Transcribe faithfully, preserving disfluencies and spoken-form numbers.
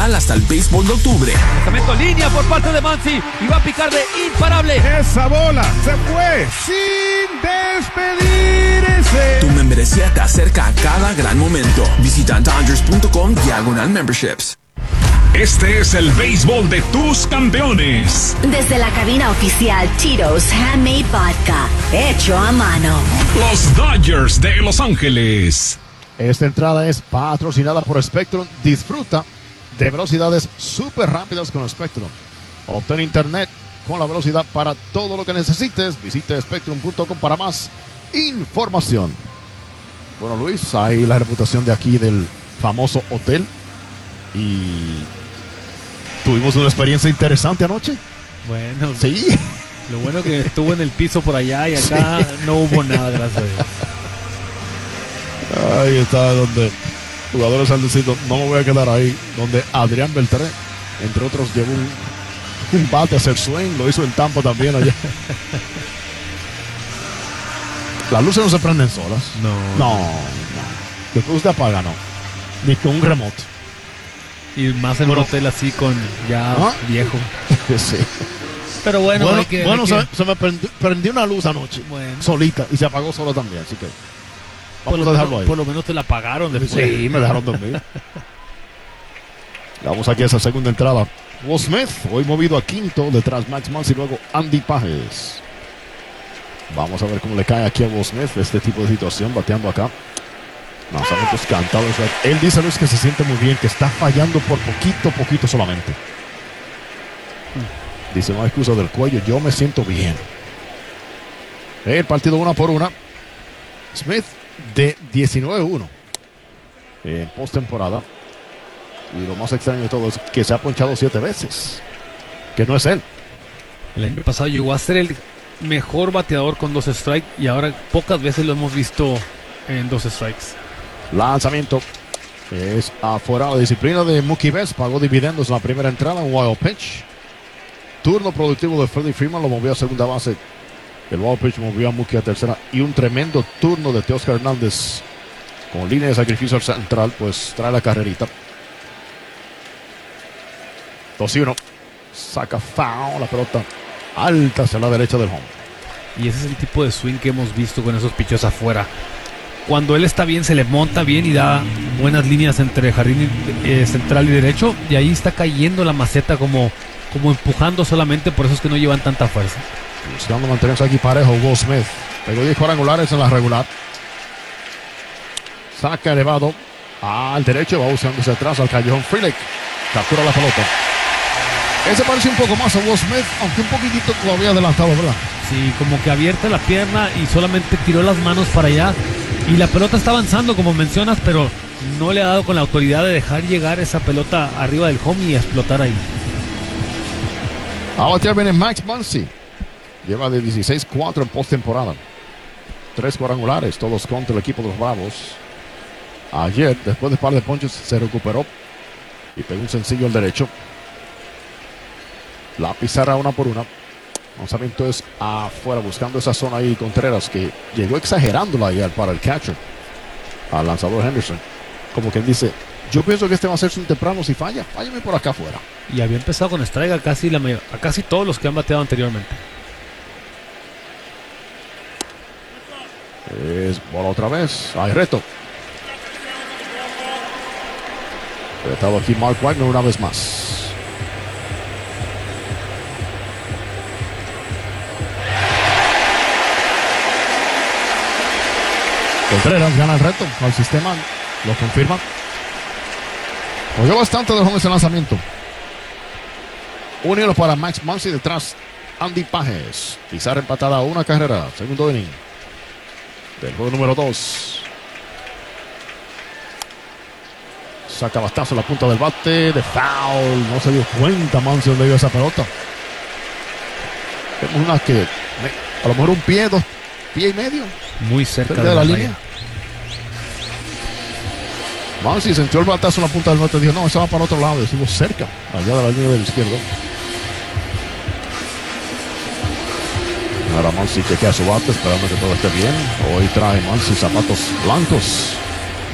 total hasta el béisbol de octubre. Lanzamiento en línea por parte de Muncy y va a picar de imparable. Esa bola se fue sin despedirse. Tu membresía te acerca a cada gran momento. Visita Dodgers punto com diagonal memberships. Este es el béisbol de tus campeones. Desde la cabina oficial Tito's Handmade Vodka, hecho a mano. Los Dodgers de Los Ángeles. Esta entrada es patrocinada por Spectrum. Disfruta de velocidades súper rápidas con Spectrum. Obtén internet con la velocidad para todo lo que necesites. Visite Spectrum punto com para más información. Bueno, Luis, hay la reputación de aquí del famoso hotel. Y tuvimos una experiencia interesante anoche. Bueno, sí. Lo bueno que estuvo en el piso por allá y acá sí. No hubo nada, gracias a Dios. Ahí está donde jugadores han decidido, no me voy a quedar ahí. Donde Adrián Beltré, entre otros, llevó un, un bate a hacer swing. Lo hizo en Tampa también allá. Las luces no se prenden solas. No. No, no. Después usted apaga, no. Ni con un remoto. Y más en bueno, un hotel así con ya ¿ah? Viejo. Sí. Pero bueno, bueno, hay que, bueno hay se, que... se me prendió, prendió una luz anoche. Bueno. Solita. Y se apagó sola también. Así que vamos por a dejarlo menos, ahí. Por lo menos te la apagaron después. Sí, me dejaron dormir. Vamos aquí a esa segunda entrada. Will Smith, hoy movido a quinto. Detrás Max Muncy y luego Andy Pages. Vamos a ver cómo le cae aquí a Will Smith este tipo de situación, bateando acá. Lanzamientos cantados. Él dice, Luis, que se siente muy bien, que está fallando por poquito, poquito solamente. Dice, no hay excusa del cuello, yo me siento bien. El partido una por una. Smith de diecinueve uno en postemporada. Y lo más extraño de todo es que se ha ponchado siete veces. Que no es él. El año pasado llegó a ser el mejor bateador con dos strikes y ahora pocas veces lo hemos visto en dos strikes. Lanzamiento es afuera. La disciplina de Mookie Betts pagó dividendos en la primera entrada. Un wild pitch. Turno productivo de Freddie Freeman, lo movió a segunda base. El wild pitch movió a Mookie a tercera. Y un tremendo turno de Teoscar Hernández con línea de sacrificio al central, pues trae la carrerita. dos y uno. Saca foul, la pelota alta hacia la derecha del home. Y ese es el tipo de swing que hemos visto con esos pichos afuera. Cuando él está bien, se le monta bien y da buenas líneas entre jardín eh, central y derecho. Y ahí está cayendo la maceta como, como empujando solamente. Por eso es que no llevan tanta fuerza. Buscando mantenerse aquí parejo. Will Smith pegó diez cuadrangulares en la regular. Saca elevado al derecho. Va buscándose atrás al callejón. Frelick captura la pelota. Ese parece un poco más a Will Smith, aunque un poquitito todavía adelantado, ¿verdad? Sí, como que abierta la pierna y solamente tiró las manos para allá. Y la pelota está avanzando, como mencionas, pero no le ha dado con la autoridad de dejar llegar esa pelota arriba del home y explotar ahí. A batear viene Max Muncy. Lleva de dieciséis cuatro en postemporada. Tres cuadrangulares, todos contra el equipo de los Bravos. Ayer, después de un par de ponches, se recuperó y pegó un sencillo al derecho. La pizarra una por una. Lanzamiento es afuera, buscando esa zona ahí. Contreras, que llegó exagerándola ayer para el catcher, al lanzador Henderson. Como quien dice, yo pienso que este va a ser un temprano. Si falla, fállame por acá afuera. Y había empezado con strike a casi, la mayor, a casi todos los que han bateado anteriormente. Es bola otra vez. Hay reto. Retado aquí Mark Wagner una vez más. Contreras gana el reto al sistema, lo confirma. Oyó bastante de ese lanzamiento. Un hilo para Max Muncy, detrás Andy Pages. Pizarra empatada a una carrera, segundo inning del juego número dos. Saca bastazo a la punta del bate de foul. No se dio cuenta Muncy donde iba esa pelota. Es una que a lo mejor un pie, dos pie y medio. Muy cerca de, de la, la línea. Muncy sintió el batazo en la punta del bate y dijo, no, eso va para otro lado. Estuvo cerca, allá de la línea del izquierdo. Ahora Muncy chequea su bate, esperando que todo esté bien. Hoy trae Muncy zapatos blancos.